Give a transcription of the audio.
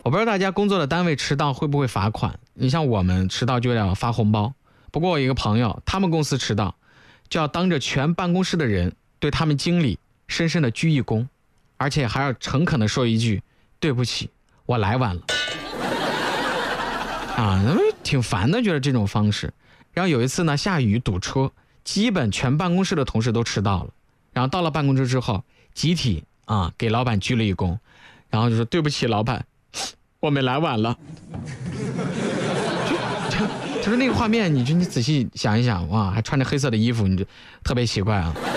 我不知道大家工作的单位迟到会不会罚款？你像我们迟到就要发红包，不过我有一个朋友，他们公司迟到就要当着全办公室的人对他们经理深深的鞠一躬，而且还要诚恳的说一句对不起，我来晚了。啊，挺烦的，觉得这种方式。然后有一次呢，下雨堵车，基本全办公室的同事都迟到了。然后到了办公室之后，集体给老板鞠了一躬，然后就说对不起老板，我们来晚了。就是那个画面，你仔细想一想，哇，还穿着黑色的衣服，你就特别奇怪啊。